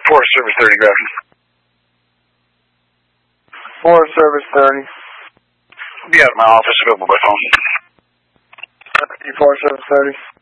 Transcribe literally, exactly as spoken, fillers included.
Forest Service thirty, Grafton. Forest Service thirty. Be out of my office, available by phone. Forest Service thirty.